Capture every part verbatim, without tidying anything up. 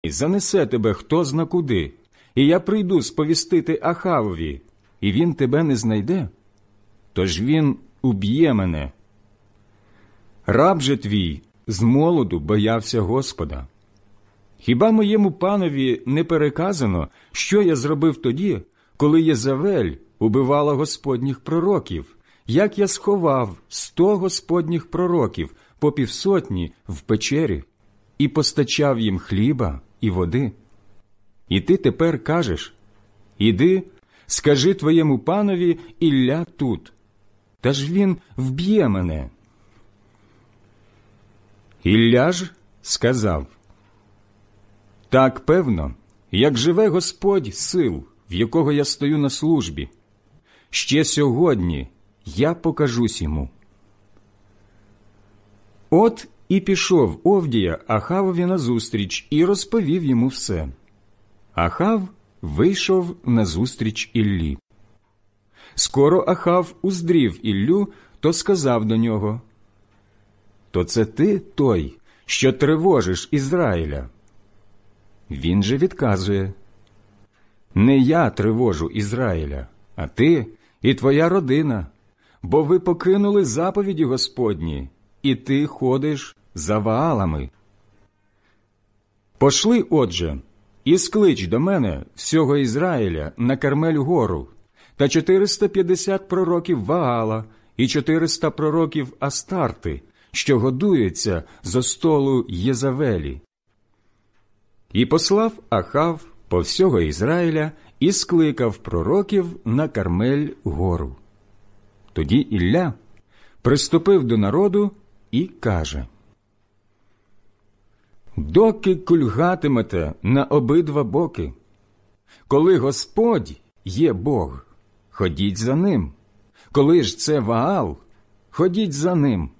занесе тебе хто зна куди, і я прийду сповістити Ахавові, і він тебе не знайде, тож він уб'є мене. Раб же твій з молоду боявся Господа. Хіба моєму панові не переказано, що я зробив тоді, коли Єзавель убивала Господніх пророків, як я сховав сто Господніх пророків по півсотні в печері і постачав їм хліба і води? І ти тепер кажеш: іди, скажи твоєму панові, Ілля тут, та ж він вб'є мене. Ілля ж сказав: так, певно, як живе Господь сил, в якого я стою на службі, ще сьогодні я покажусь йому. От і пішов Овдія Ахавові назустріч і розповів йому все. Ахав вийшов назустріч Іллі. Скоро Ахав уздрів Іллю, то сказав до нього: то це ти той, що тривожиш Ізраїля? Він же відказує: не я тривожу Ізраїля, а ти і твоя родина, бо ви покинули заповіді Господні, і ти ходиш за Ваалами. Пошли, отже, і склич до мене всього Ізраїля на Кармель гору, та чотириста п'ятдесят пророків Ваала і чотириста пророків Астарти, що годуються зо столу Єзавелі. І послав Ахав по всього Ізраїля і скликав пророків на Кармель гору. Тоді Ілля приступив до народу і каже: доки кульгатимете на обидва боки? Коли Господь є Бог, ходіть за ним. Коли ж це Ваал, ходіть за ним.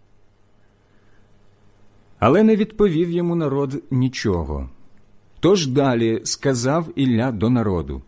Але не відповів йому народ нічого. Тож далі сказав Ілля до народу: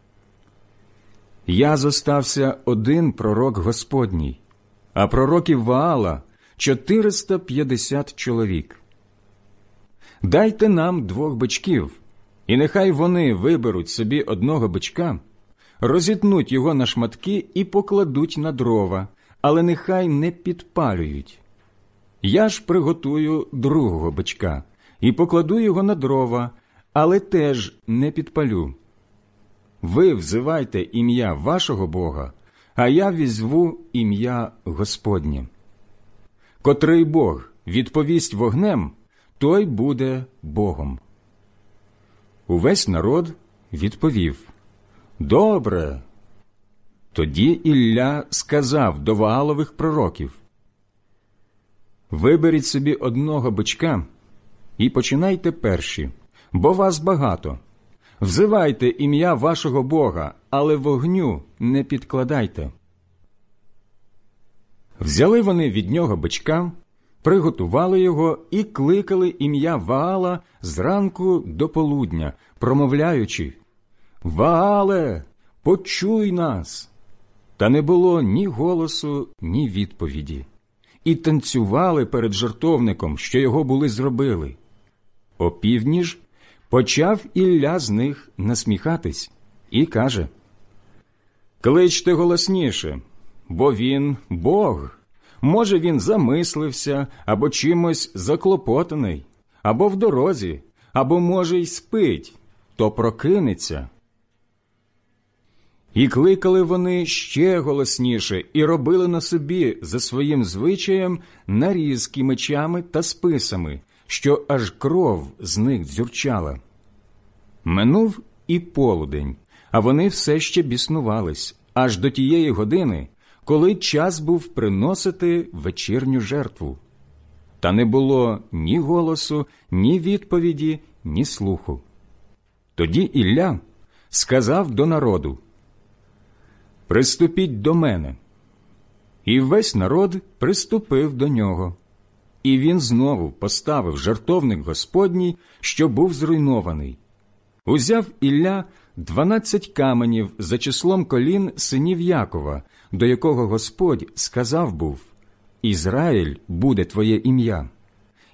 я зостався один пророк Господній, а пророків Ваала чотириста п'ятдесят чоловік. Дайте нам двох бичків, і нехай вони виберуть собі одного бичка, розітнуть його на шматки і покладуть на дрова, але нехай не підпалюють. Я ж приготую другого бичка і покладу його на дрова, але теж не підпалю. Ви взивайте ім'я вашого Бога, а я візву ім'я Господнє. Котрий Бог відповість вогнем, той буде Богом. Увесь народ відповів: добре. Тоді Ілля сказав до Ваалових пророків: виберіть собі одного бичка і починайте перші, бо вас багато. Взивайте ім'я вашого Бога, але вогню не підкладайте. Взяли вони від нього бичка, приготували його і кликали ім'я Ваала зранку до полудня, промовляючи: «Ваале, почуй нас!» Та не було ні голосу, ні відповіді. І танцювали перед жертовником, що його були зробили. Опівдні ж почав Ілля з них насміхатись і каже: «Кличте голосніше, бо він Бог. Може, він замислився, або чимось заклопотаний, або в дорозі, або, може, й спить, то прокинеться». І кликали вони ще голосніше і робили на собі за своїм звичаєм нарізки мечами та списами, що аж кров з них дзюрчала. Минув і полудень, а вони все ще біснувались, аж до тієї години, коли час був приносити вечірню жертву. Та не було ні голосу, ні відповіді, ні слуху. Тоді Ілля сказав до народу: «Приступіть до мене». І весь народ приступив до нього. І він знову поставив жертовник Господній, що був зруйнований. Узяв Ілля дванадцять каменів за числом колін синів Якова, до якого Господь сказав був: «Ізраїль буде твоє ім'я».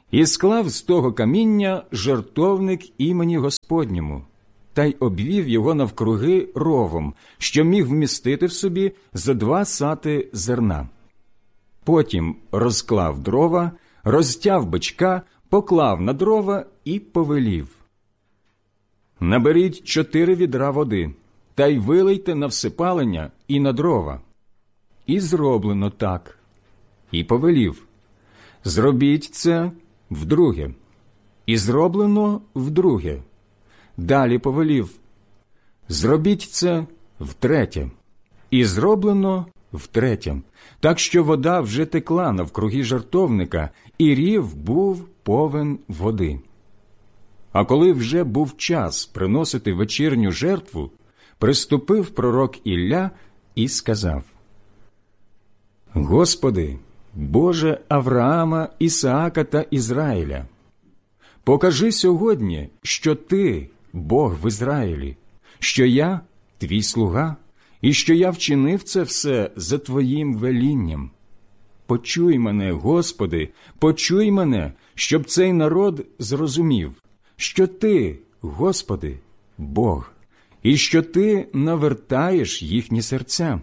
І склав з того каміння жертовник імені Господньому, та й обвів його навкруги ровом, що міг вмістити в собі зо два сати зерна. Потім розклав дрова, розтяв бичка, поклав на дрова і повелів: «Наберіть чотири відра води, та й вилийте на всипалення і на дрова». І зроблено так. І повелів: «Зробіть це вдруге». І зроблено вдруге. Далі повелів: «Зробіть це втретє». І зроблено втретє, так що вода вже текла навкруги жертовника, і рів був повен води. А коли вже був час приносити вечірню жертву, приступив пророк Ілля і сказав: «Господи, Боже Авраама, Ісаака та Ізраїля, покажи сьогодні, що Ти – Бог в Ізраїлі, що я – Твій слуга, і що я вчинив це все за Твоїм велінням. Почуй мене, Господи, почуй мене, щоб цей народ зрозумів, що Ти, Господи, Бог, і що Ти навертаєш їхні серця».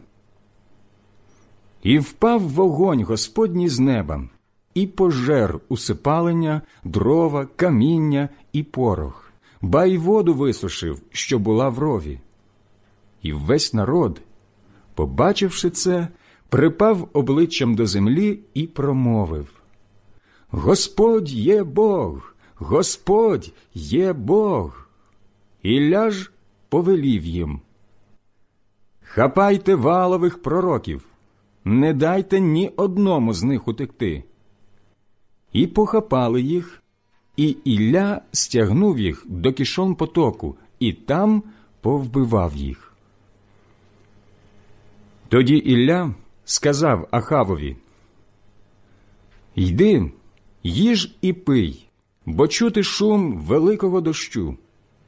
І впав вогонь Господній з неба, і пожер усипалення, дрова, каміння і порох, ба й воду висушив, що була в рові. І весь народ, побачивши це, припав обличчям до землі і промовив: «Господь є Бог! Господь є Бог!» Ілля ж повелів їм: «Хапайте Ваалових пророків, не дайте ні одному з них утекти». І похапали їх, і Ілля стягнув їх до Кішон потоку, і там повбивав їх. Тоді Ілля сказав Ахавові: «Йди, їж і пий, бо чути шум великого дощу».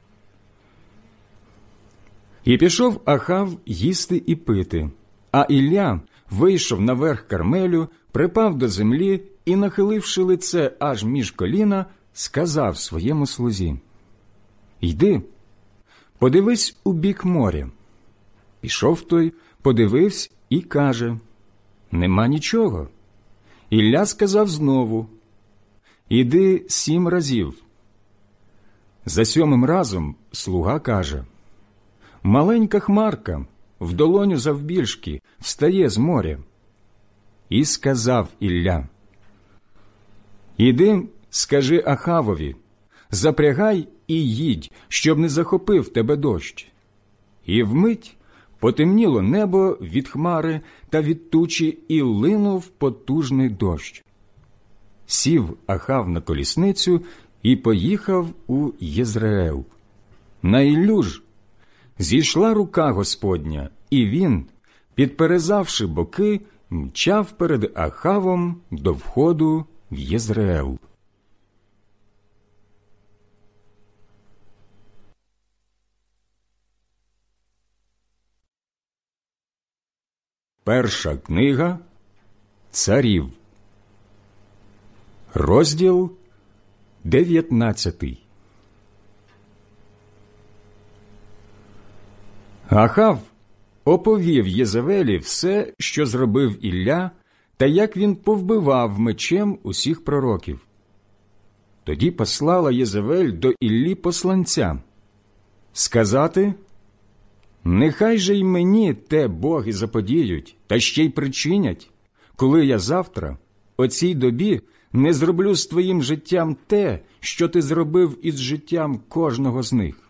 І пішов Ахав їсти і пити, а Ілля вийшов наверх Кармелю, припав до землі і, нахиливши лице аж між коліна, сказав своєму слузі: «Йди, подивись у бік моря». Пішов той, подивився і каже: «Нема нічого». Ілля сказав знову: «Іди сім разів». За сьомим разом слуга каже: «Маленька хмарка, в долоню завбільшки, встає з моря». І сказав Ілля: «Іди, скажи Ахавові, запрягай і їдь, щоб не захопив тебе дощ». І вмить потемніло небо від хмари та від тучі, і линув потужний дощ. Сів Ахав на колісницю і поїхав у Єзреел. На Іллю ж зійшла рука Господня, і він, підперезавши боки, мчав перед Ахавом до входу в Єзреел. Перша книга Царів, розділ дев'ятнадцятий. Ахав оповів Єзавелі все, що зробив Ілля, та як він повбивав мечем усіх пророків. Тоді послала Єзавель до Іллі посланця сказати: «Нехай же й мені те боги заподіють, та ще й причинять, коли я завтра, о цій добі, не зроблю з твоїм життям те, що ти зробив із життям кожного з них».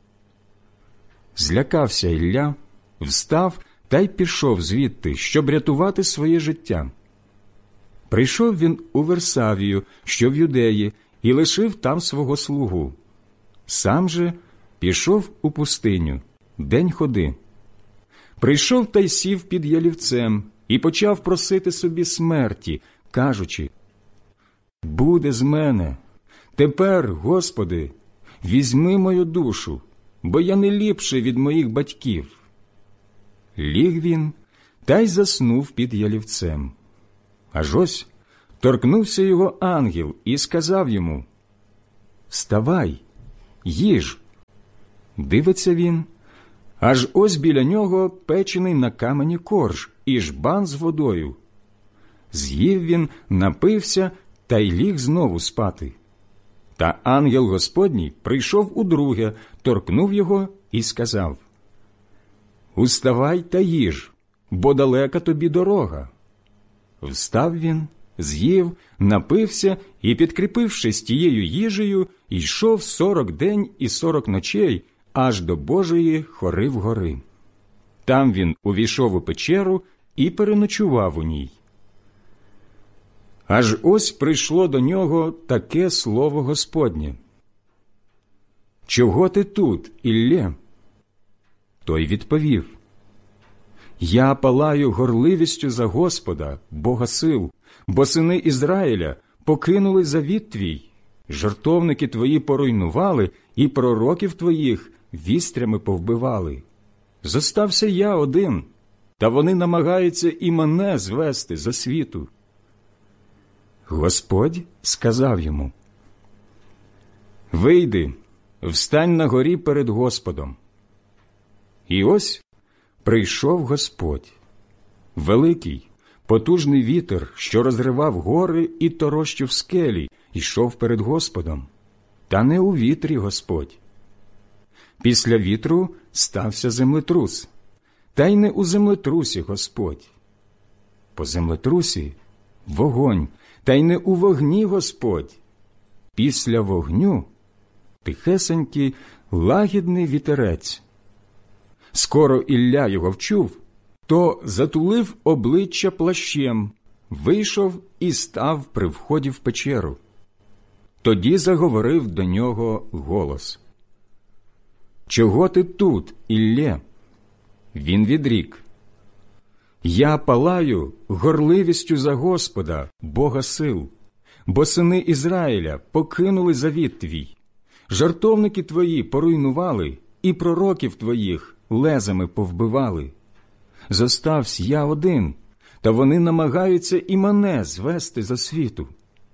Злякався Ілля, встав та й пішов звідти, щоб рятувати своє життя. Прийшов він у Версавію, що в Юдеї, і лишив там свого слугу. Сам же пішов у пустиню, день ходи. Прийшов та й сів під ялівцем і почав просити собі смерті, кажучи: «Буде з мене. Тепер, Господи, візьми мою душу, бо я не ліпший від моїх батьків». Ліг він та й заснув під ялівцем. Аж ось торкнувся його ангел і сказав йому: «Вставай, їж». Дивиться він, аж ось біля нього печений на камені корж і жбан з водою. З'їв він, напився та й ліг знову спати. Та ангел Господній прийшов удруге, торкнув його і сказав: «Уставай та їж, бо далека тобі дорога». Встав він, з'їв, напився і, підкріпившись тією їжею, йшов сорок день і сорок ночей аж до Божої Хорив гори. Там він увійшов у печеру і переночував у ній. Аж ось прийшло до нього таке слово Господнє: «Чого ти тут, Іллє?» Той відповів: «Я палаю горливістю за Господа, Бога сил, бо сини Ізраїля покинули завіт твій, жертовники твої поруйнували і пророків твоїх вістрями повбивали. Зостався я один, та вони намагаються і мене звести за світу». Господь сказав йому: «Вийди, встань на горі перед Господом». І ось прийшов Господь, великий, потужний вітер, що розривав гори і торощив скелі, йшов перед Господом, та не у вітрі Господь. Після вітру стався землетрус, та й не у землетрусі Господь. По землетрусі вогонь, та й не у вогні Господь. Після вогню тихесенький, лагідний вітерець. Скоро Ілля його вчув, то затулив обличчя плащем, вийшов і став при вході в печеру. Тоді заговорив до нього голос: «Чого ти тут, Іллє?» Він відрік: «Я палаю горливістю за Господа, Бога сил, бо сини Ізраїля покинули завіт твій, жертовники твої поруйнували і пророків твоїх лезами повбивали. Зостався я один, та вони намагаються і мене звести за світу».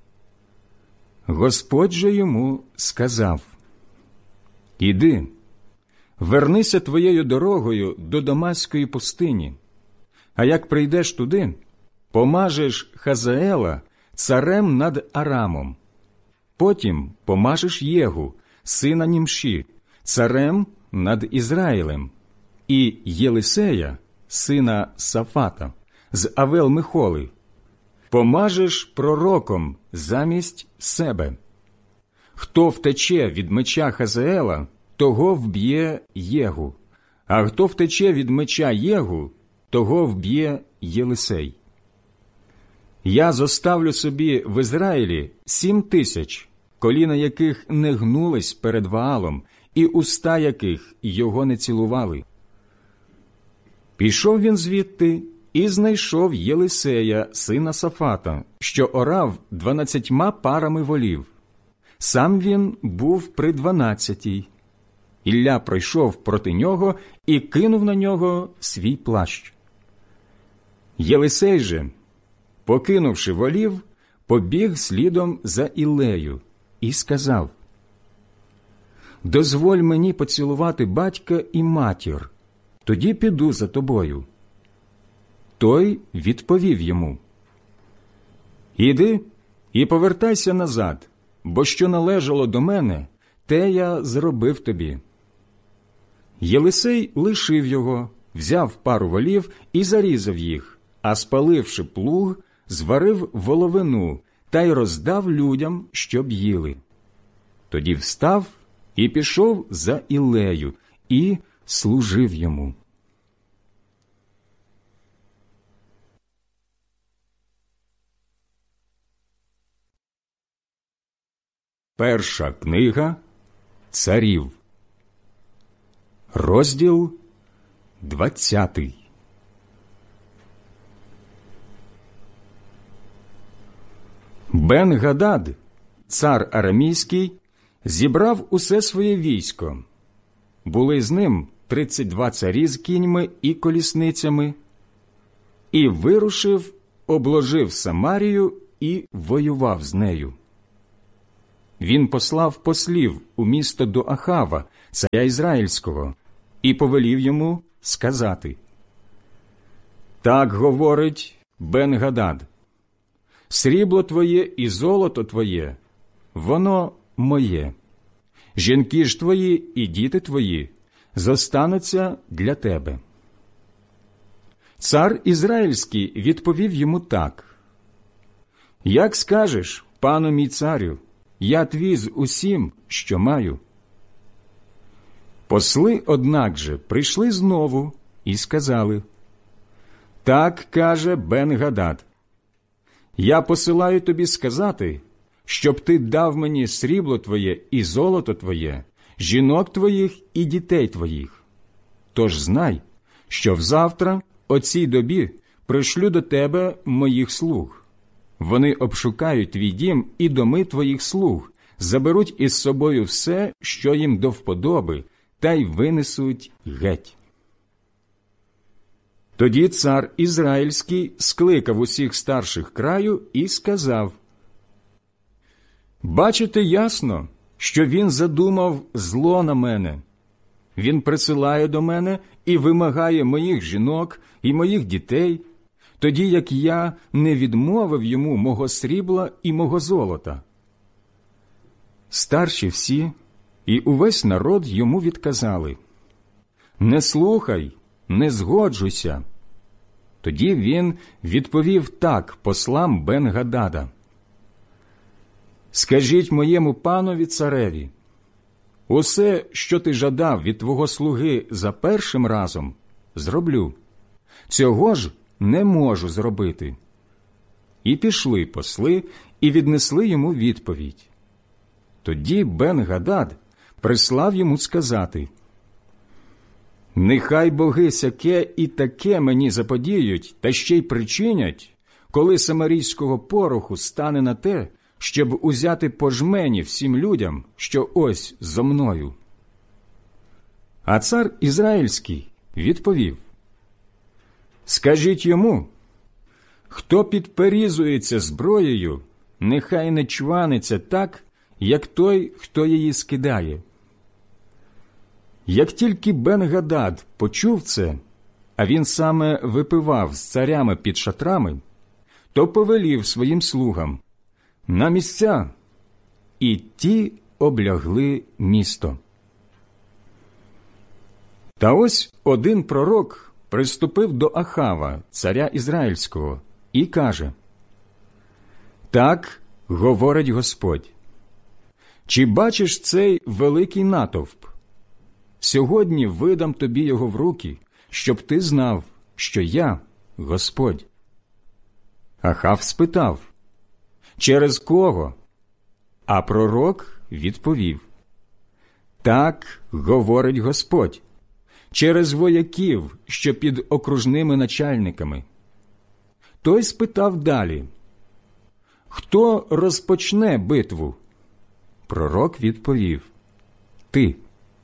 Господь же йому сказав: «Іди, вернися твоєю дорогою до Дамаської пустині, а як прийдеш туди, помажеш Хазаела царем над Арамом. Потім помажеш Єгу, сина Німші, царем над Ізраїлем, і Єлисея, сина Сафата, з Авел-Михоли, помажеш пророком замість себе. Хто втече від меча Хазаела, того вб'є Єгу, а хто втече від меча Єгу, того вб'є Єлисей. Я зоставлю собі в Ізраїлі сім тисяч, коліна яких не гнулись перед Ваалом, і уста яких його не цілували». Пішов він звідти і знайшов Єлисея, сина Сафата, що орав дванадцятьма парами волів. Сам він був при дванадцятій. Ілля пройшов проти нього і кинув на нього свій плащ. Єлисей же, покинувши волів, побіг слідом за Іллею і сказав: «Дозволь мені поцілувати батька і матір, тоді піду за тобою». Той відповів йому: «Іди і повертайся назад, бо що належало до мене, те я зробив тобі». Єлисей лишив його, взяв пару волів і зарізав їх, а спаливши плуг, зварив воловину та й роздав людям, щоб їли. Тоді встав і пішов за Іллею і служив йому. Перша книга Царів, розділ двадцятий. Бен-Гадад, цар арамійський, зібрав усе своє військо. Були з ним тридцять два царі з кіньми і колісницями, і вирушив, обложив Самарію і воював з нею. Він послав послів у місто до Ахава, царя Ізраїльського, і повелів йому сказати: «Так говорить Бен-Гадад: срібло твоє і золото твоє, воно моє. Жінки ж твої і діти твої зостануться для тебе». Цар Ізраїльський відповів йому так: «Як скажеш, пану мій царю, я твій з усім, що маю». Посли, однак же, прийшли знову і сказали: «Так каже Бен-Гадад: я посилаю тобі сказати, щоб ти дав мені срібло твоє і золото твоє, жінок твоїх і дітей твоїх. Тож знай, що взавтра о цій добі пришлю до тебе моїх слуг. Вони обшукають твій дім і доми твоїх слуг, заберуть із собою все, що їм до вподоби, та й винесуть геть». Тоді цар Ізраїльський скликав усіх старших краю і сказав: «Бачите ясно, що він задумав зло на мене. Він присилає до мене і вимагає моїх жінок і моїх дітей, тоді як я не відмовив йому мого срібла і мого золота». Старші всі і увесь народ йому відказали: «Не слухай, не згоджуйся». Тоді він відповів так послам Бен-Гадада: «Скажіть моєму панові цареві: усе, що ти жадав від твого слуги за першим разом, зроблю. Цього ж не можу зробити». І пішли посли і віднесли йому відповідь. Тоді Бен-Гадад прислав йому сказати: «Нехай боги сяке і таке мені заподіють, та ще й причинять, коли самарійського пороху стане на те, щоб узяти по жмені всім людям, що ось зо мною». А цар Ізраїльський відповів: «Скажіть йому: хто підперізується зброєю, нехай не чваниться так, як той, хто її скидає». Як тільки Бен-Гадад почув це, а він саме випивав з царями під шатрами, то повелів своїм слугам: «На місця!» І ті облягли місто. Та ось один пророк приступив до Ахава, царя Ізраїльського, і каже: «Так говорить Господь: чи бачиш цей великий натовп? Сьогодні видам тобі його в руки, щоб ти знав, що я – Господь». Ахав спитав: «Через кого?» А пророк відповів: «Так говорить Господь: через вояків, що під окружними начальниками». Той спитав далі: «Хто розпочне битву?» Пророк відповів: «Ти».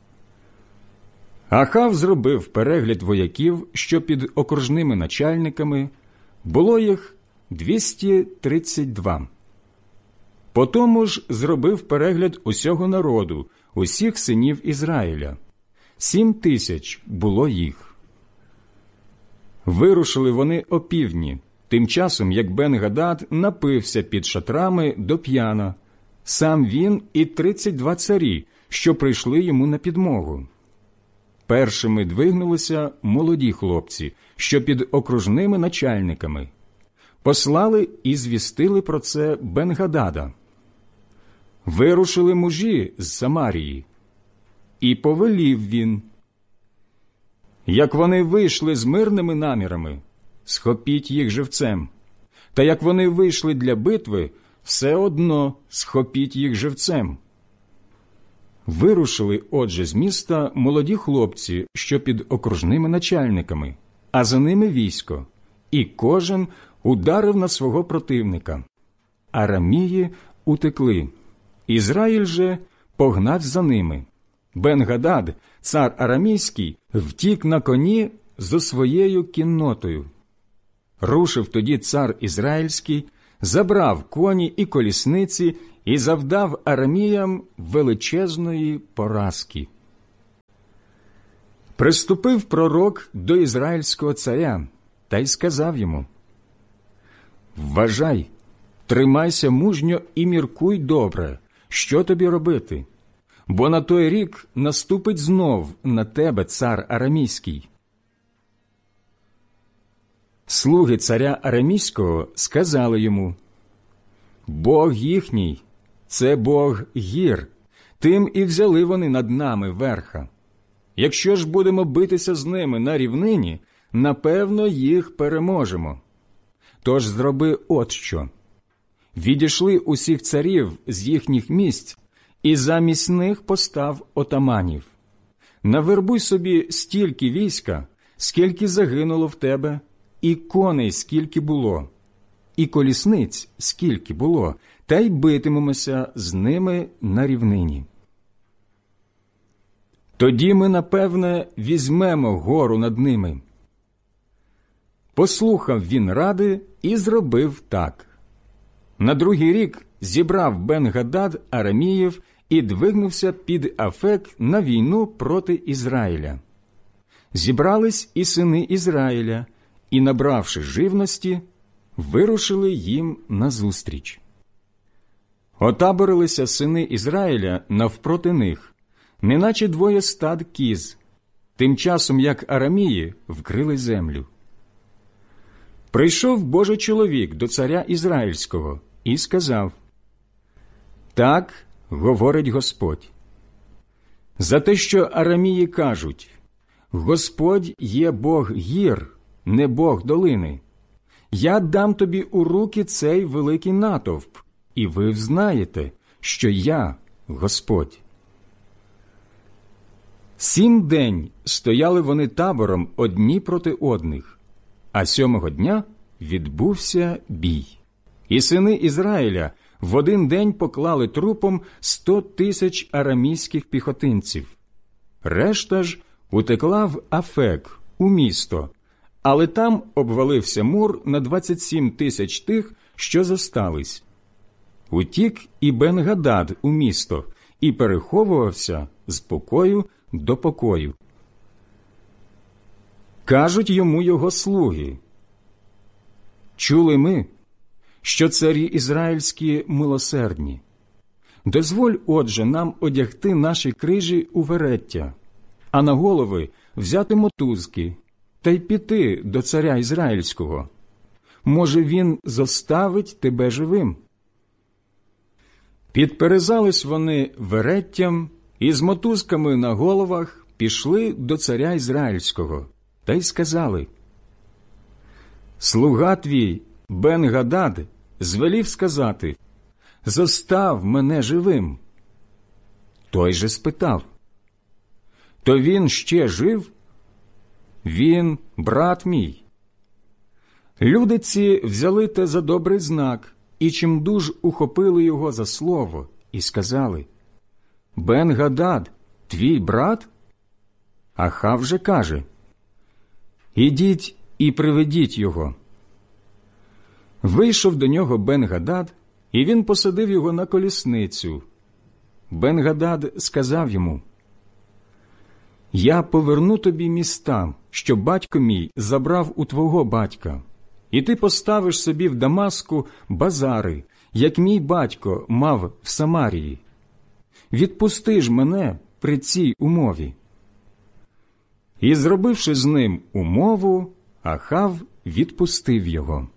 Ахав зробив перегляд вояків, що під окружними начальниками, було їх двісті тридцять два. Потому ж зробив перегляд усього народу, усіх синів Ізраїля. Сім тисяч було їх. Вирушили вони опівдні, тим часом, як Бен-Гадад напився під шатрами до п'яна, сам він і тридцять два царі, що прийшли йому на підмогу. Першими двигнулися молоді хлопці, що під окружними начальниками. Послали і звістили про це Бен-Гадада. Вирушили мужі з Самарії. І повелів він: «Як вони вийшли з мирними намірами, схопіть їх живцем. Та як вони вийшли для битви, все одно схопіть їх живцем». Вирушили, отже, з міста молоді хлопці, що під окружними начальниками, а за ними військо, і кожен ударив на свого противника. Арамії утекли. Ізраїль же погнав за ними. Бен-Гадад, цар арамійський, втік на коні зо своєю кіннотою. Рушив тоді цар Ізраїльський забрав коні і колісниці і завдав араміям величезної поразки. Приступив пророк до ізраїльського царя та й сказав йому: «Вважай, тримайся мужньо і міркуй добре, що тобі робити, бо на той рік наступить знов на тебе цар арамійський». Слуги царя арамійського сказали йому: «Бог їхній – це Бог гір, тим і взяли вони над нами верха. Якщо ж будемо битися з ними на рівнині, напевно, їх переможемо. Тож зроби от що. Відійшли усіх царів з їхніх місць, і замість них постав отаманів. Навербуй собі стільки війська, скільки загинуло в тебе, і коней скільки було, і колісниць скільки було, та й битимемося з ними на рівнині. Тоді ми, напевне, візьмемо гору над ними». Послухав він ради і зробив так. На другий рік зібрав Бен-Гадад араміїв і двигнувся під Афек на війну проти Ізраїля. Зібрались і сини Ізраїля, і, набравши живності, вирушили їм назустріч. Отаборилися сини Ізраїля навпроти них, неначе двоє стад кіз, тим часом як арамії вкрили землю. Прийшов Божий чоловік до царя Ізраїльського і сказав: «Так говорить Господь. За те, що арамії кажуть: Господь є Бог гір, не Бог долини, я дам тобі у руки цей великий натовп, і ви взнаєте, що я Господь». Сім день стояли вони табором одні проти одних, а сьомого дня відбувся бій. І сини Ізраїля в один день поклали трупом сто тисяч арамійських піхотинців. Решта ж утекла в Афек, у місто, але там обвалився мур на двадцять сім тисяч тих, що зостались. Утік і Бен-Гадад у місто і переховувався з покою до покою. Кажуть йому його слуги: «Чули ми, що царі ізраїльські милосердні. Дозволь, отже, нам одягти наші крижі у вереття, а на голови взяти мотузки та й піти до царя ізраїльського. Може, він зоставить тебе живим». Підперезались вони вереттям і з мотузками на головах пішли до царя ізраїльського та й сказали: «Слуга твій Бен-Гадад звелів сказати: зостав мене живим». Той же спитав: «То він ще жив?» «Він, брат мій». Люди ці взяли те за добрий знак і чимдуж ухопили його за слово і сказали: «Бен-Гадад, твій брат?» Ахав же каже: «Ідіть і приведіть його». Вийшов до нього Бен-Гадад, і він посадив його на колісницю. Бен-Гадад сказав йому: «Я поверну тобі міста, що батько мій забрав у твого батька, і ти поставиш собі в Дамаску базари, як мій батько мав в Самарії. Відпусти ж мене при цій умові». І, зробивши з ним умову, Ахав відпустив його.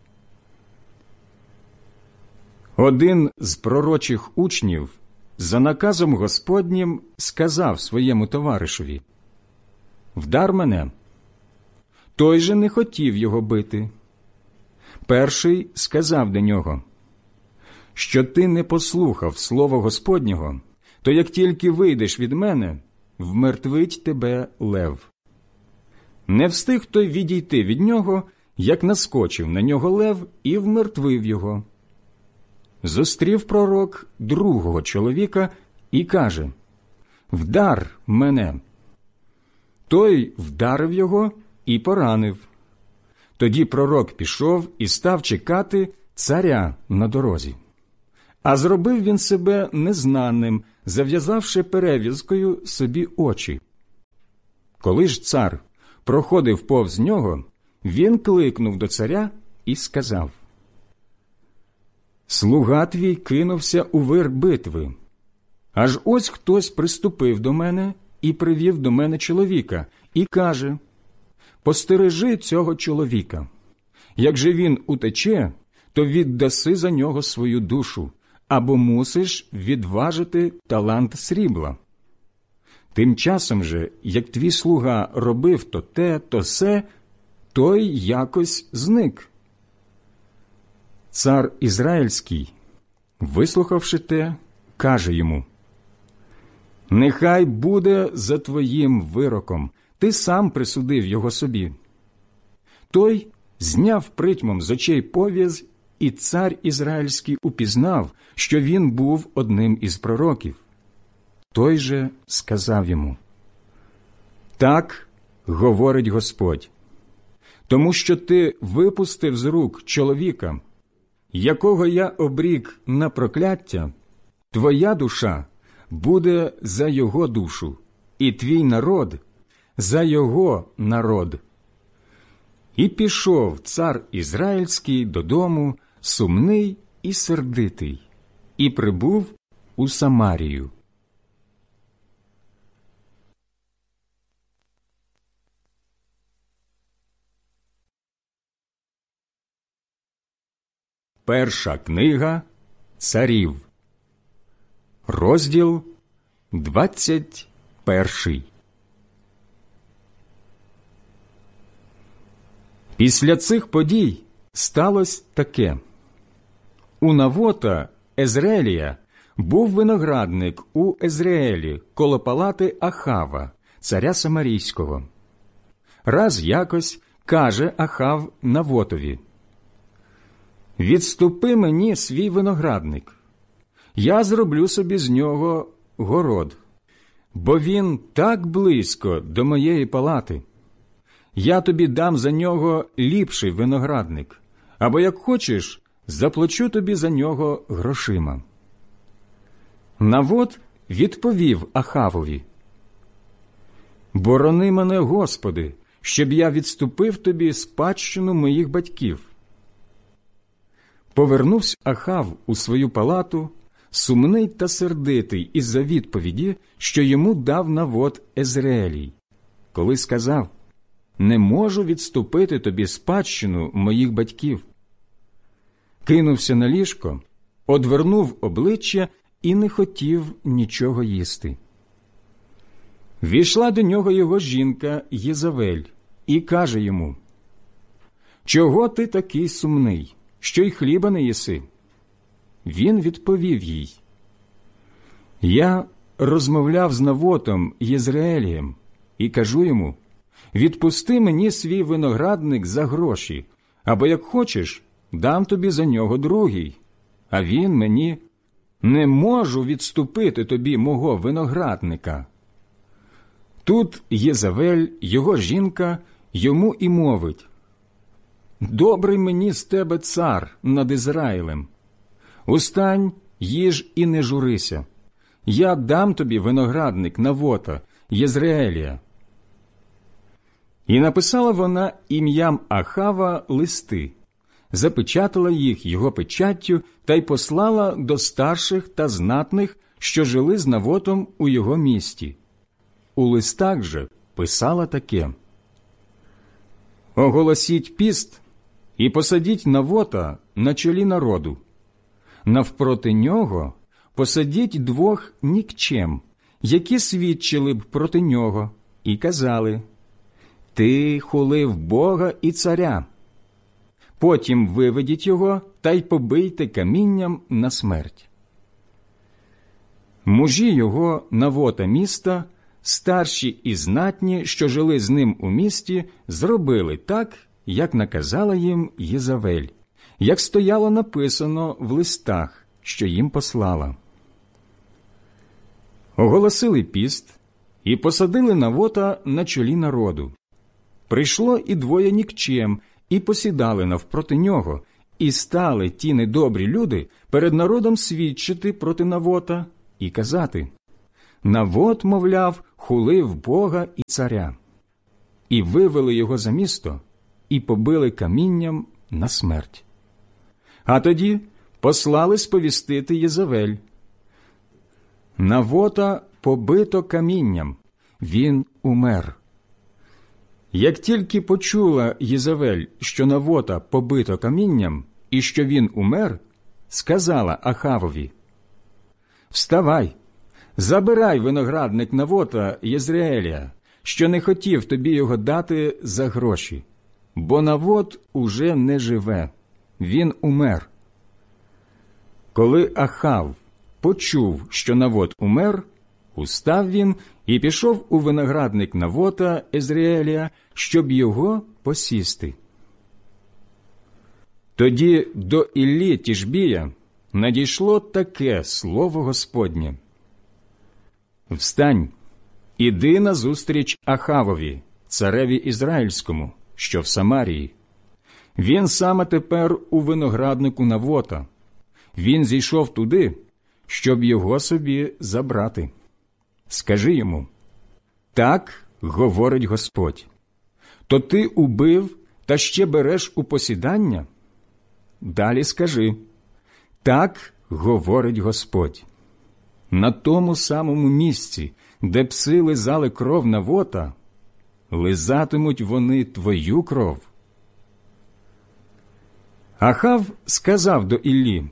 Один з пророчих учнів за наказом Господнім сказав своєму товаришеві: «Вдар мене». Той же не хотів його бити. Перший сказав до нього: «Що ти не послухав слова Господнього, то як тільки вийдеш від мене, вмертвить тебе лев». Не встиг той відійти від нього, як наскочив на нього лев і вмертвив його. Зустрів пророк другого чоловіка і каже: «Вдар мене». Той вдарив його і поранив. Тоді пророк пішов і став чекати, царя на дорозі. А зробив він себе незнаним, зав'язавши перев'язкою собі очі. Коли ж цар проходив повз нього, він кликнув до царя і сказав: «Слуга твій кинувся у вир битви. Аж ось хтось приступив до мене і привів до мене чоловіка, і каже: постережи цього чоловіка. Як же він утече, то віддаси за нього свою душу, або мусиш відважити талант срібла. Тим часом же, як твій слуга робив то те, то се, той якось зник». Цар Ізраїльський, вислухавши те, каже йому: «Нехай буде за твоїм вироком, ти сам присудив його собі». Той зняв притьмом з очей пов'яз, і цар Ізраїльський упізнав, що він був одним із пророків. Той же сказав йому: «Так говорить Господь, тому що ти випустив з рук чоловіка, якого я обрік на прокляття, твоя душа буде за його душу, і твій народ за його народ». І пішов цар Ізраїльський додому сумний і сердитий, і прибув у Самарію. Перша книга Царів, розділ двадцять перший. Після цих подій сталося таке. У Навота Єзреелія був виноградник у Єзреелі коло палати Ахава, царя Самарійського. Раз якось каже Ахав Навотові: «Відступи мені свій виноградник, я зроблю собі з нього город, бо він так близько до моєї палати. Я тобі дам за нього ліпший виноградник, або, як хочеш, заплачу тобі за нього грошима». Навот відповів Ахавові: «Борони мене, Господи, щоб я відступив тобі спадщину моїх батьків». Повернувся Ахав у свою палату, сумний та сердитий із-за відповіді, що йому дав Навот Єзреелій, коли сказав: «Не можу відступити тобі спадщину моїх батьків». Кинувся на ліжко, одвернув обличчя і не хотів нічого їсти. Війшла до нього його жінка Єзавель і каже йому: «Чого ти такий сумний, що й хліба не їси?» Він відповів їй: «Я розмовляв з Навотом Єзреелієм і кажу йому: відпусти мені свій виноградник за гроші, або, як хочеш, дам тобі за нього другий. А він мені: не можу відступити тобі мого виноградника». Тут Єзавель, його жінка, йому і мовить: «Добрий мені з тебе цар над Ізраїлем. Устань, їж і не журися. Я дам тобі виноградник Навота Єзреелія». І написала вона ім'ям Ахава листи, запечатала їх його печаттю та й послала до старших та знатних, що жили з Навотом у його місті. У листах же писала таке: «Оголосіть піст і посадіть Навота на чолі народу. Навпроти нього посадіть двох нікчем, які свідчили б проти нього, і казали: ти хулив Бога і царя. Потім виведіть його та й побийте камінням на смерть». Мужі його Навота міста, старші і знатні, що жили з ним у місті, зробили так, як наказала їм Єзавель, як стояло написано в листах, що їм послала. Оголосили піст і посадили Навота на чолі народу. Прийшло і двоє нікчем, і посідали навпроти нього, і стали ті недобрі люди перед народом свідчити проти Навота і казати: Навот, мовляв, хулив Бога і царя. І вивели його за місто, і побили камінням на смерть. А тоді послали сповістити Єзавель: Навота побито камінням, він умер. Як тільки почула Єзавель, що Навота побито камінням і що він умер, сказала Ахавові: «Вставай, забирай виноградник Навота Єзрееля, що не хотів тобі його дати за гроші, бо Навот уже не живе, він умер». Коли Ахав почув, що Навот умер, устав він і пішов у виноградник Навота Єзрееля, щоб його посісти. Тоді до Іллі Тішбія надійшло таке слово Господнє: «Встань, іди назустріч Ахавові, цареві Ізраїльському, що в Самарії. Він саме тепер у винограднику Навота. Він зійшов туди, щоб його собі забрати. Скажи йому: так говорить Господь. То ти убив та ще береш у посідання? Далі скажи: так говорить Господь. На тому самому місці, де пси лизали кров Навота, лизатимуть вони твою кров». Ахав сказав до Іллі: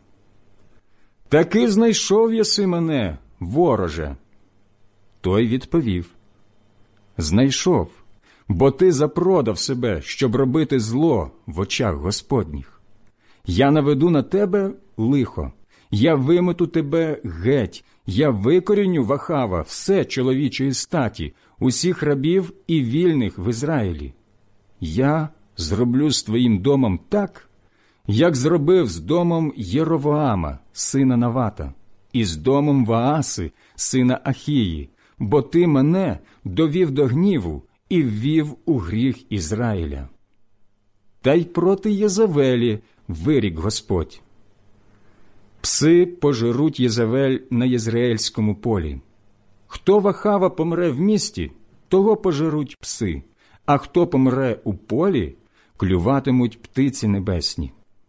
«Таки знайшов єси мене, вороже». Той відповів: «Знайшов, бо ти запродав себе, щоб робити зло в очах Господніх. Я наведу на тебе лихо, я вимету тебе геть, я викоріню в Ахава все чоловічої статі, усіх рабів і вільних в Ізраїлі. Я зроблю з твоїм домом так, як зробив з домом Єровоама, сина Навата, і з домом Вааси, сина Ахії, бо ти мене довів до гніву і ввів у гріх Ізраїля. Та й проти Єзавелі вирік Господь: пси пожируть Єзавель на Єзреельському полі. Хто в Ахава помре в місті, того пожируть пси, а хто помре у полі, клюватимуть птиці небесні».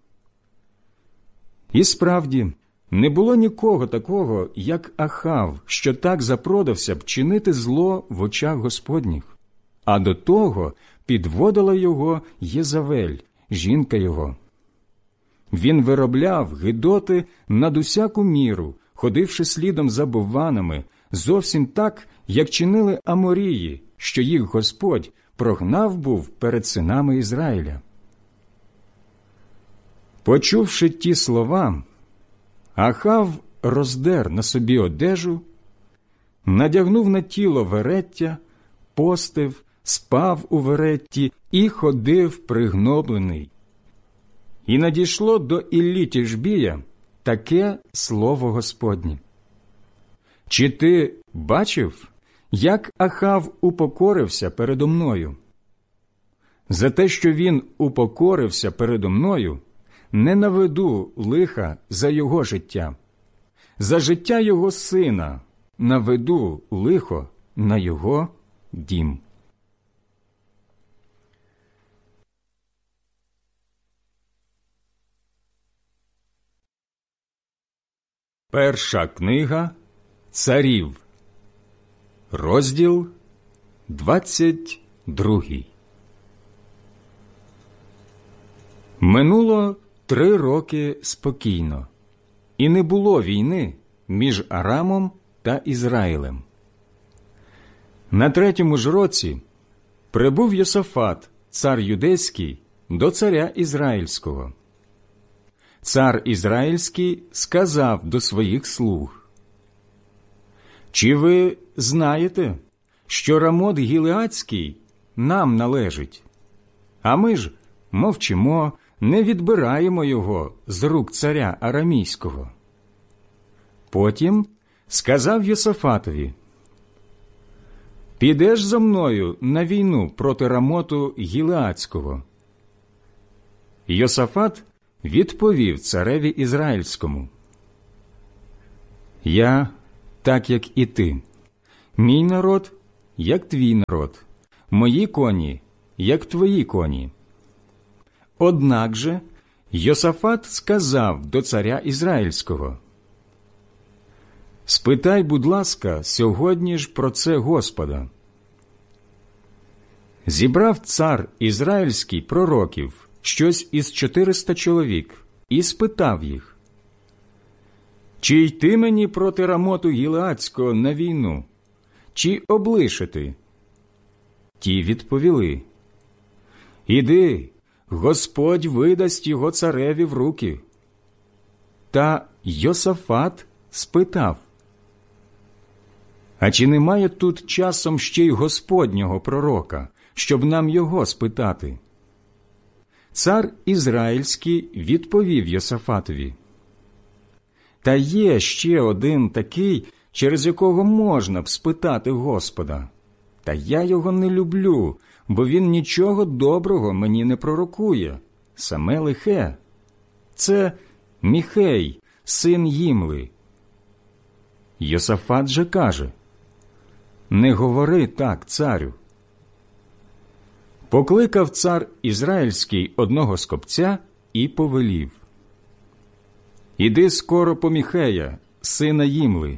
І справді, не було нікого такого, як Ахав, що так запродався б чинити зло в очах Господніх. А до того підводила його Єзавель, жінка його. Він виробляв гидоти над усяку міру, ходивши слідом за бовванами, зовсім так, як чинили Аморії, що їх Господь прогнав був перед синами Ізраїля. Почувши ті слова, Ахав роздер на собі одежу, надягнув на тіло вереття, постив, спав у веретті і ходив пригноблений. І надійшло до Іллі Тішбія таке слово Господнє: «Чи ти бачив, як Ахав упокорився передо мною? За те, що він упокорився передо мною, не наведу лиха за його життя. За життя його сина наведу лихо на його дім». Перша книга Царів, розділ двадцять другий. Минуло три роки спокійно, і не було війни між Арамом та Ізраїлем. На третьому ж році прибув Йосафат, цар юдейський, до царя Ізраїльського. Цар Ізраїльський сказав до своїх слуг: «Чи ви знаєте, що Рамот Гілеадський нам належить? А ми ж мовчимо, не відбираємо його з рук царя Арамійського». Потім сказав Йосафатові: «Підеш зо мною на війну проти Рамоту Гілеадського». Йосафат відповів цареві Ізраїльському: «Я, так як і ти, мій народ, як твій народ, мої коні, як твої коні». Однак же Йосафат сказав до царя Ізраїльського: «Спитай, будь ласка, сьогодні ж про це Господа». Зібрав цар Ізраїльський пророків, щось із чотириста чоловік, і спитав їх: «Чи йти мені проти Рамоту Гілеадського на війну, чи облишити?» Ті відповіли: «Іди, Господь видасть його цареві в руки». Та Йосафат спитав: «А чи немає тут часом ще й Господнього пророка, щоб нам його спитати?» Цар Ізраїльський відповів Йосафатові: «Та є ще один такий, через якого можна б спитати Господа. Та я його не люблю, бо він нічого доброго мені не пророкує, саме лихе. Це Міхей, син Їмли». Йосафат же каже: «Не говори так, царю». Покликав цар Ізраїльський одного скопця і повелів: «Іди скоро по Міхея, сина Їмли».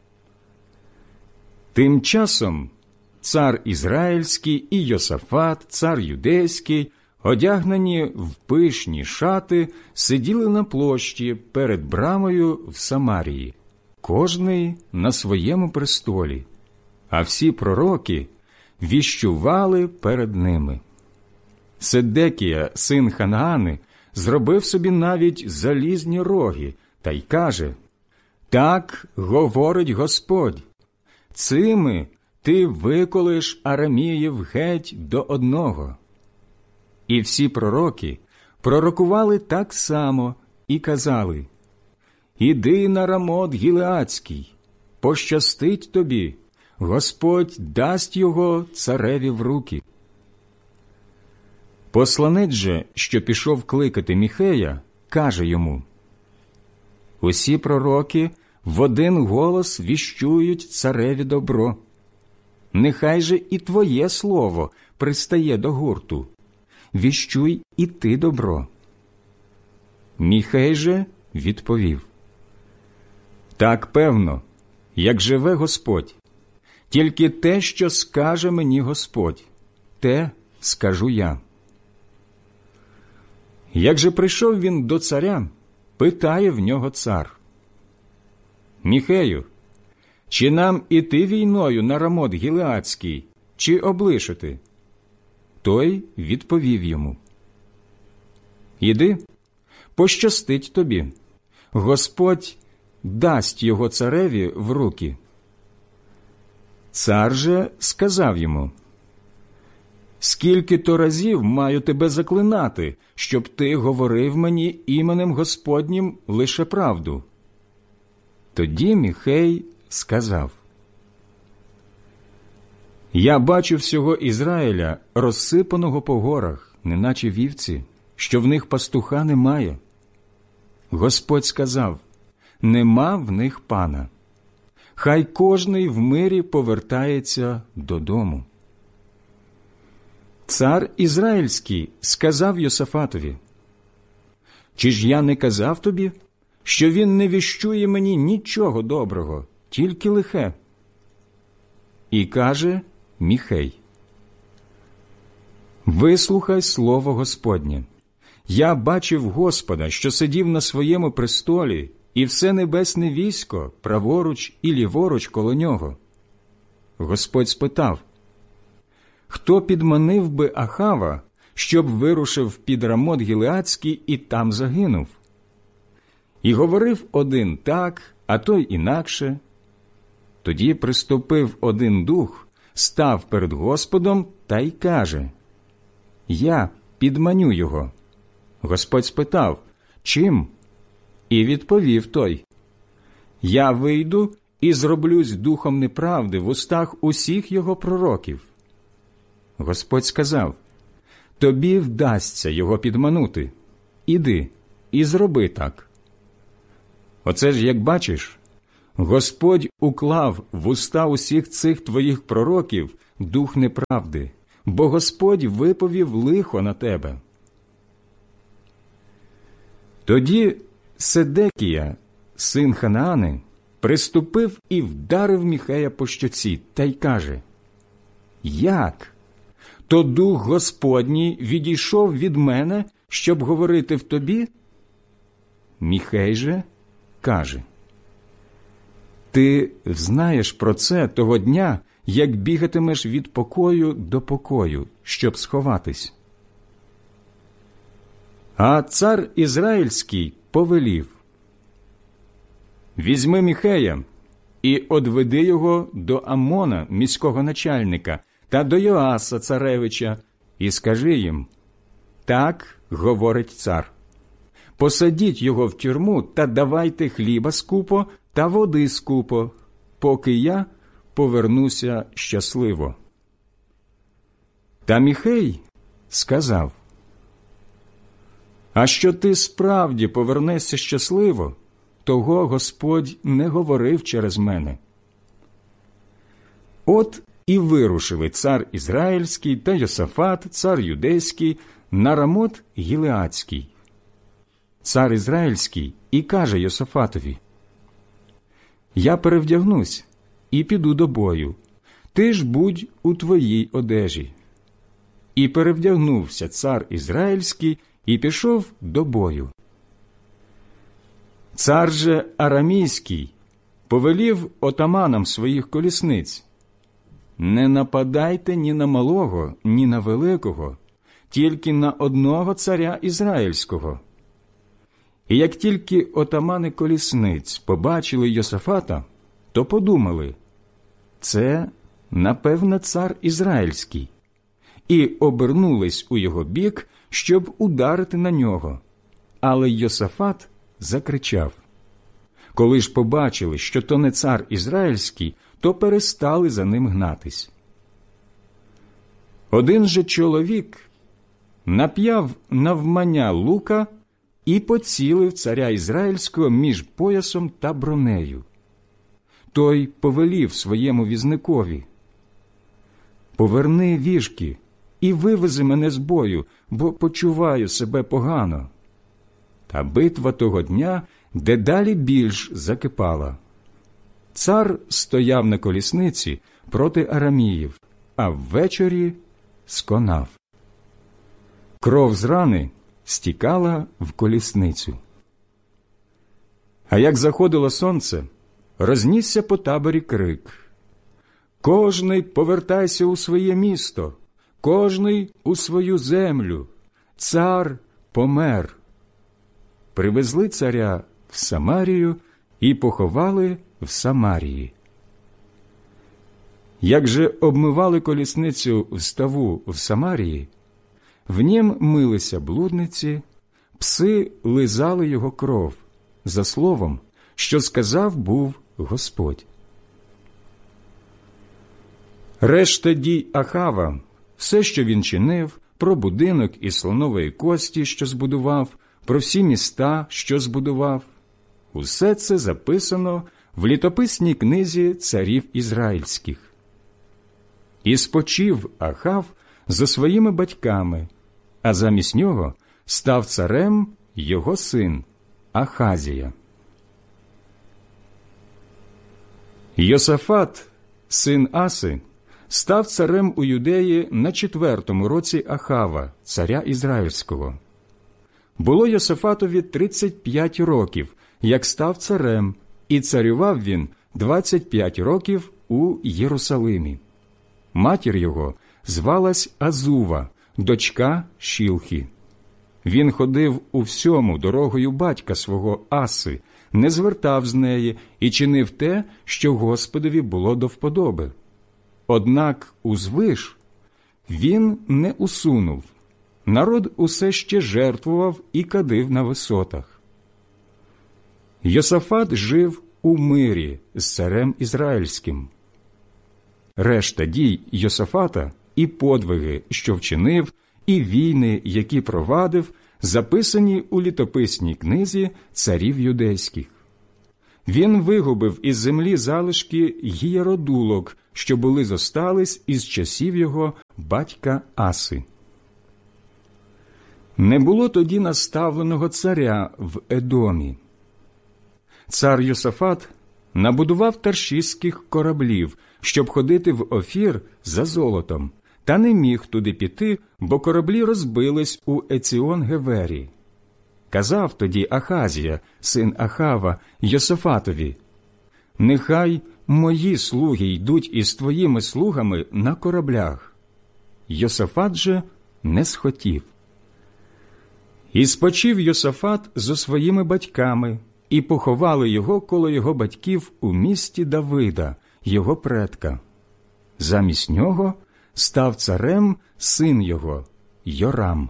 Тим часом цар Ізраїльський і Йосафат, цар Юдейський, одягнені в пишні шати, сиділи на площі перед брамою в Самарії, кожний на своєму престолі, а всі пророки віщували перед ними. Седекія, син Ханаани, зробив собі навіть залізні роги та й каже: «Так говорить Господь, цими ти виколиш араміїв геть до одного». І всі пророки пророкували так само і казали: «Іди на Рамот Гілеадський, пощастить тобі, Господь дасть його цареві в руки». Посланець же, що пішов кликати Міхея, каже йому: «Усі пророки в один голос віщують цареві добро. Нехай же і твоє слово пристає до гурту. Віщуй і ти добро». Міхей же відповів: «Так певно, як живе Господь, тільки те, що скаже мені Господь, те скажу я». Як же прийшов він до царя, питає в нього цар: «Міхею, чи нам іти війною на Рамот Гілеадський, чи облишити?» Той відповів йому: «Іди, пощастить тобі, Господь дасть його цареві в руки». Цар же сказав йому: «Скільки то разів маю тебе заклинати, щоб ти говорив мені іменем Господнім лише правду?» Тоді Міхей сказав: «Я бачу всього Ізраїля, розсипаного по горах, неначе вівці, що в них пастуха немає. Господь сказав: нема в них пана. Хай кожний в мирі повертається додому». Цар Ізраїльський сказав Йосафатові: «Чи ж я не казав тобі, що він не віщує мені нічого доброго, тільки лихе?» І каже Міхей: «Вислухай слово Господнє. Я бачив Господа, що сидів на своєму престолі, і все небесне військо праворуч і ліворуч коло нього». Господь спитав: «Хто підманив би Ахава, щоб вирушив під Рамот Гілеадський і там загинув?» І говорив один так, а той інакше. Тоді приступив один дух, став перед Господом та й каже: «Я підманю його». Господь спитав: «Чим?» І відповів той: «Я вийду і зроблюсь духом неправди в устах усіх його пророків». Господь сказав: «Тобі вдасться його підманути. Іди і зроби так. Оце ж, як бачиш, Господь уклав в уста усіх цих твоїх пророків дух неправди, бо Господь виповів лихо на тебе». Тоді Седекія, син Ханаани, приступив і вдарив Міхея по щоці та й каже: «Як? То дух Господній відійшов від мене, щоб говорити в тобі?» Міхей же каже: «Ти знаєш про це того дня, як бігатимеш від покою до покою, щоб сховатись». А цар Ізраїльський повелів: «Візьми Міхея і одведи його до Амона, міського начальника, та до Йоаса, царевича, і скажи їм: так говорить цар. Посадіть його в тюрму та давайте хліба скупо та води скупо, поки я повернуся щасливо». Та Міхей сказав: «А що ти справді повернешся щасливо, того Господь не говорив через мене». От і вирушили цар Ізраїльський та Йосафат, цар Юдейський, на Рамот Гілеадський. Цар Ізраїльський і каже Йосафатові: «Я перевдягнусь і піду до бою, ти ж будь у твоїй одежі». І перевдягнувся цар Ізраїльський і пішов до бою. Цар же Арамійський повелів отаманам своїх колісниць: «Не нападайте ні на малого, ні на великого, тільки на одного царя Ізраїльського». І як тільки отамани колісниць побачили Йосафата, то подумали: «Це, напевне, цар Ізраїльський», і обернулись у його бік, щоб ударити на нього. Але Йосафат закричав. Коли ж побачили, що то не цар Ізраїльський, то перестали за ним гнатись. Один же чоловік нап'яв навмання лука і поцілив царя Ізраїльського між поясом та бронею. Той повелів своєму візникові: «Поверни віжки і вивези мене з бою, бо почуваю себе погано». Та битва того дня дедалі більш закипала. Цар стояв на колісниці проти араміїв, а ввечері сконав. Кров з рани стікала в колісницю. А як заходило сонце, рознісся по таборі крик: «Кожний повертайся у своє місто, кожний у свою землю, цар помер». Привезли царя в Самарію і поховали в Самарії. Як же обмивали колісницю в ставу в Самарії, в нім милися блудниці, пси лизали його кров, за словом, що сказав був Господь. Решта дій Ахава, все, що він чинив, про будинок із слонової кості, що збудував, про всі міста, що збудував, усе це записано в літописній книзі царів ізраїльських. І спочив Ахав за своїми батьками, а замість нього став царем його син Ахазія. Йосафат, син Аси, став царем у Юдеї на четвертому році Ахава, царя Ізраїльського. Було Йосафатові тридцять п'ять років, як став царем, і царював він двадцять п'ять років у Єрусалимі. Матір його звалась Азува, дочка Шілхі. Він ходив у всьому дорогою батька свого Аси, не звертав з неї і чинив те, що Господові було до вподоби. Однак узвиш він не усунув. Народ усе ще жертвував і кадив на висотах. Йосафат жив у мирі з царем Ізраїльським. Решта дій Йосафата і подвиги, що вчинив, і війни, які провадив, записані у літописній книзі царів юдейських. Він вигубив із землі залишки гієродулок, що були зостались із часів його батька Аси. Не було тоді наставленого царя в Едомі. Цар Йосафат набудував таршиських кораблів, щоб ходити в Офір за золотом, та не міг туди піти, бо кораблі розбились у Еціон-Гевері. Казав тоді Ахазія, син Ахава, Йосафатові: «Нехай мої слуги йдуть із твоїми слугами на кораблях». Йосафат же не схотів. І спочив Йосафат зо своїми батьками, і поховали його коло його батьків у місті Давида, його предка. Замість нього став царем син його Йорам.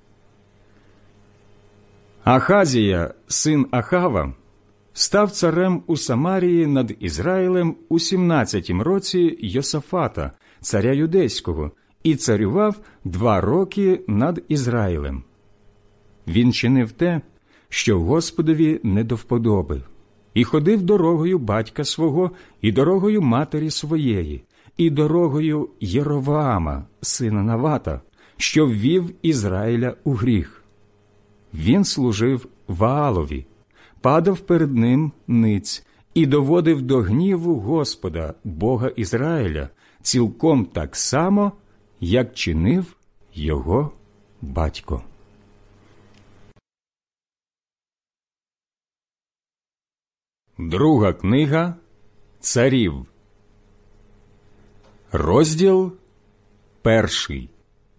Ахазія, син Ахава, став царем у Самарії над Ізраїлем у сімнадцятім році Йосафата, царя юдейського, і царював два роки над Ізраїлем. Він чинив те, що Господові не до вподоби, і ходив дорогою батька свого, і дорогою матері своєї, і дорогою Єровоама, сина Навата, що ввів Ізраїля у гріх. Він служив Ваалові, падав перед ним ниць і доводив до гніву Господа, Бога Ізраїля, цілком так само, як чинив його батько. Друга книга Царів. Розділ перший.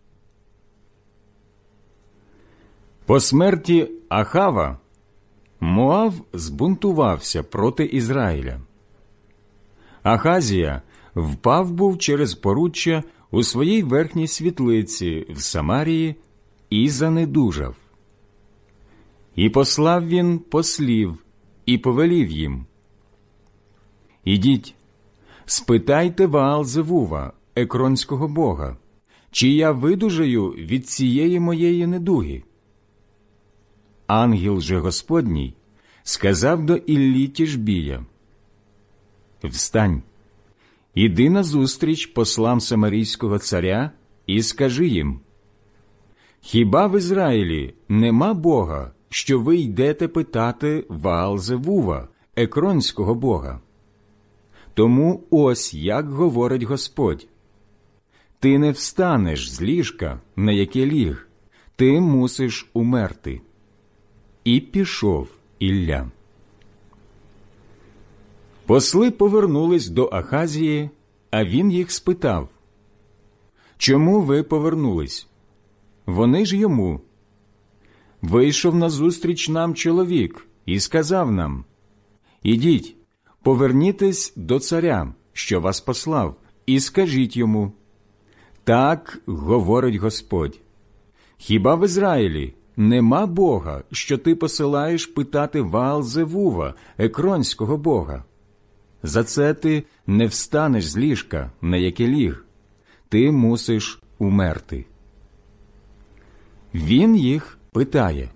По смерті Ахава Моав збунтувався проти Ізраїля. Ахазія впав був через поруччя у своїй верхній світлиці в Самарії і занедужав. І послав він послів і повелів їм: «Ідіть, спитайте Ваал-Зевува, екронського бога, чи я видужаю від цієї моєї недуги». Ангел же Господній сказав до Іллі Тішбія: «Встань, іди назустріч послам самарійського царя і скажи їм: хіба в Ізраїлі нема Бога, що ви йдете питати Ваал-Зевува, екронського бога? Тому ось як говорить Господь: ти не встанеш з ліжка, на яке ліг, ти мусиш умерти». І пішов Ілля. Посли повернулись до Ахазії, а він їх спитав: «Чому ви повернулись?» Вони ж йому: «Вийшов назустріч нам чоловік і сказав нам: ідіть, повернітесь до царя, що вас послав, і скажіть йому: так говорить Господь: хіба в Ізраїлі нема Бога, що ти посилаєш питати Ваал-Зевува, екронського бога? За це ти не встанеш з ліжка, на яке ліг, ти мусиш умерти». Він їх питає: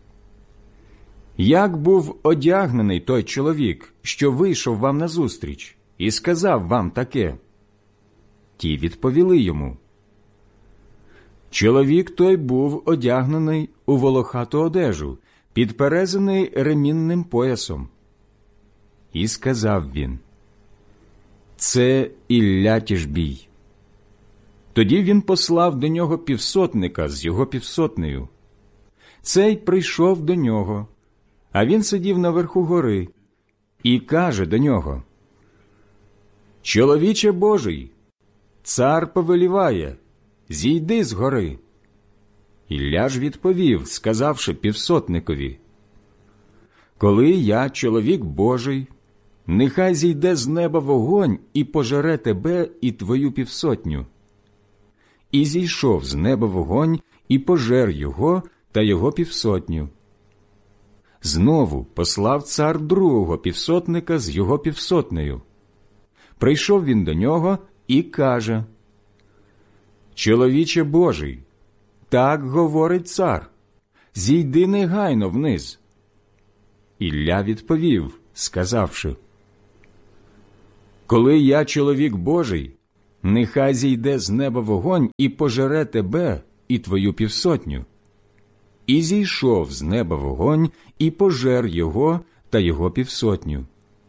«Як був одягнений той чоловік, що вийшов вам назустріч, і сказав вам таке?» Ті відповіли йому: «Чоловік той був одягнений у волохату одежу, підперезаний ремінним поясом». І сказав він: «Це Ілля Тішбій». Тоді він послав до нього півсотника з його півсотнею. Цей прийшов до нього, а він сидів наверху гори, і каже до нього: «Чоловіче Божий, цар повеліває, зійди з гори». Ілля ж відповів, сказавши півсотникові: «Коли я, чоловік Божий, нехай зійде з неба вогонь і пожере тебе і твою півсотню». І зійшов з неба вогонь і пожер його та його півсотню. Знову послав цар другого півсотника з його півсотнею. Прийшов він до нього і каже: «Чоловіче Божий, так говорить цар: зійди негайно вниз. Ілля відповів, сказавши: коли я чоловік Божий, нехай зійде з неба вогонь і пожере тебе і твою півсотню. І зійшов з неба вогонь і пожер його та його півсотню.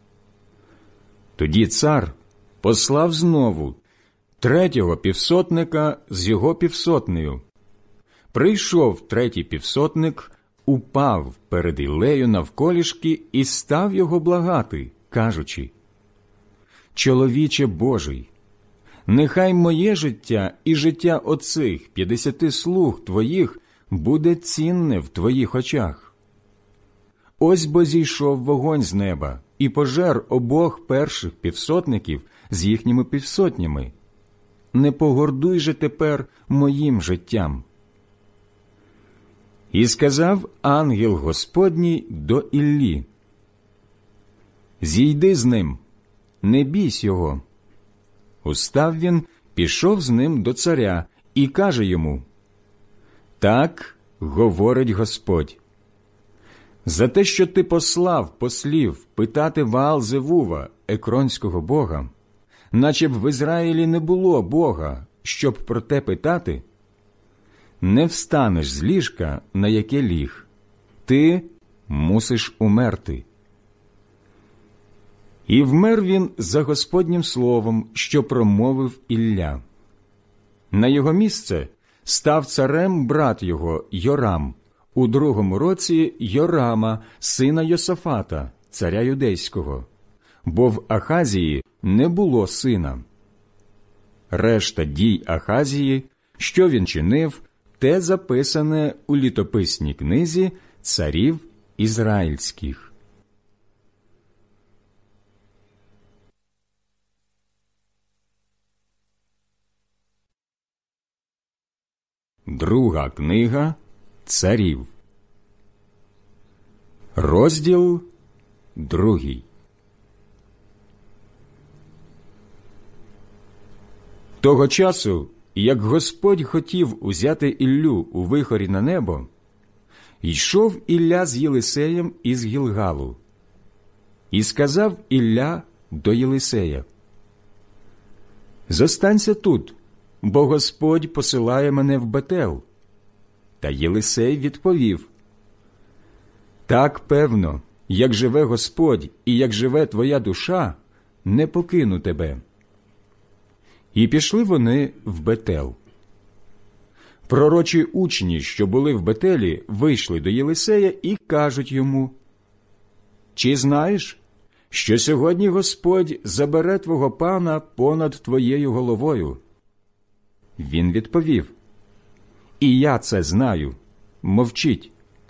Тоді цар послав знову третього півсотника з його півсотнею. Прийшов третій півсотник, упав перед Іллею навколішки і став його благати, кажучи: чоловіче Божий, нехай моє життя і життя оцих п'ятдесяти слуг твоїх буде цінне в твоїх очах. Ось бо зійшов вогонь з неба і пожер обох перших півсотників з їхніми півсотнями. Не погордуй же тепер моїм життям. І сказав ангел Господній до Іллі: зійди з ним, не бійсь його. Устав він, пішов з ним до царя і каже йому: так говорить Господь. За те, що ти послав послів питати Ваал-Зевува, екронського бога, наче б в Ізраїлі не було Бога, щоб про те питати, не встанеш з ліжка, на яке ліг. Ти мусиш умерти. І вмер він за Господнім словом, що промовив Ілля. На його місце став царем брат його Йорам, у другому році Йорама, сина Йосафата, царя юдейського, бо в Ахазії не було сина. Решта дій Ахазії, що він чинив, те записане у літописній книзі царів ізраїльських. Друга книга царів. Розділ другий. Того часу, як Господь хотів узяти Іллю у вихорі на небо, йшов Ілля з Єлисеєм із Гілгалу. І сказав Ілля до Єлисея: «Зостанься тут, бо Господь посилає мене в Бетел». Та Єлисей відповів: «Так певно, як живе Господь і як живе твоя душа, не покину тебе». І пішли вони в Бетел. Пророчі учні, що були в Бетелі, вийшли до Єлисея і кажуть йому: «Чи знаєш, що сьогодні Господь забере твого пана понад твоєю головою?» Він відповів: «І я це знаю. Мовчіть».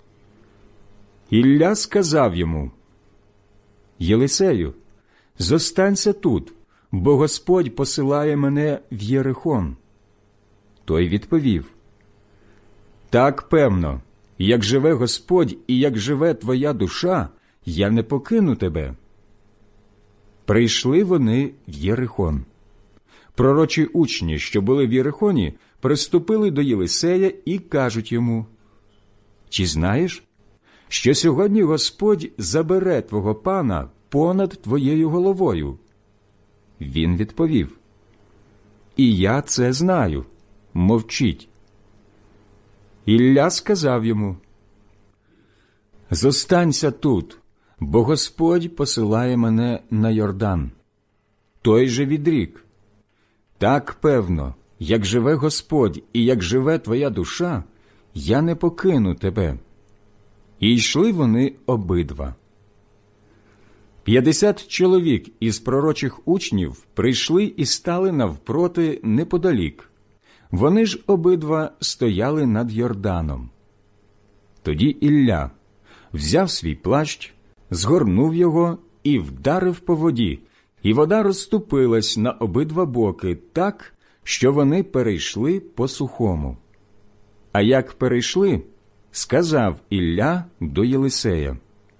Ілля сказав йому: «Єлисею, зостанься тут, бо Господь посилає мене в Єрихон». Той відповів: «Так певно, як живе Господь і як живе твоя душа, я не покину тебе». Прийшли вони в Єрихон. Пророчі учні, що були в Єрихоні, приступили до Єлисея і кажуть йому: «Чи знаєш, що сьогодні Господь забере твого пана понад твоєю головою?» Він відповів: «І я це знаю. Мовчіть». Ілля сказав йому: «Зостанься тут, бо Господь посилає мене на Йордан». Той же відрік: «Так певно, як живе Господь і як живе твоя душа, я не покину тебе». І йшли вони обидва. П'ятдесят чоловік із пророчих учнів прийшли і стали навпроти неподалік. Вони ж обидва стояли над Йорданом. Тоді Ілля взяв свій плащ, згорнув його і вдарив по воді, і вода розступилась на обидва боки так, що вони перейшли по сухому. А як перейшли, сказав Ілля до Єлисея: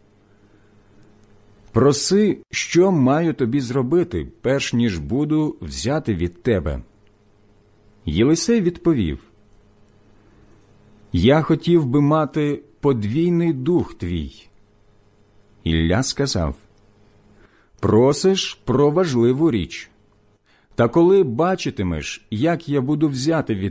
«Проси, що маю тобі зробити, перш ніж буду взяти від тебе». Єлисей відповів: Я хотів би мати подвійний дух твій. Ілля сказав: просиш про важливу річ. Та коли бачитимеш, як я буду взяти від